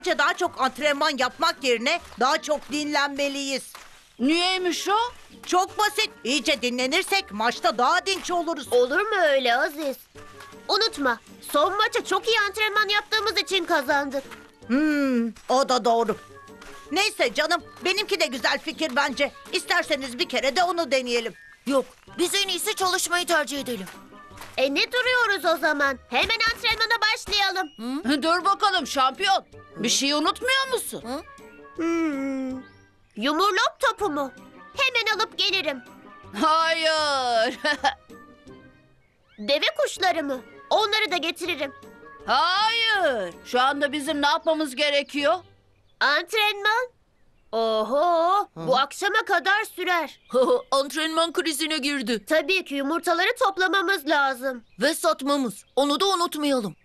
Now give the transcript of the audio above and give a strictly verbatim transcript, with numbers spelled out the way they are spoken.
Bence daha çok antrenman yapmak yerine daha çok dinlenmeliyiz. Niyeymiş o? Çok basit. İyice dinlenirsek maçta daha dinç oluruz. Olur mu öyle Aziz? Unutma, son maça çok iyi antrenman yaptığımız için kazandık. Hmm, o da doğru. Neyse canım, benimki de güzel fikir bence. İsterseniz bir kere de onu deneyelim. Yok, biz en iyisi çalışmayı tercih edelim. E ne duruyoruz o zaman? Hemen antrenmana başlayalım. Dur bakalım şampiyon. Bir şey unutmuyor musun? Hmm. Yumurlop topu mu? Hemen alıp gelirim. Hayır. Deve kuşları mı? Onları da getiririm. Hayır. Şu anda bizim ne yapmamız gerekiyor? Antrenman? Oho, bu akşama kadar sürer. Antrenman krizine girdi. Tabii ki yumurtaları toplamamız lazım. Ve satmamız. Onu da unutmayalım.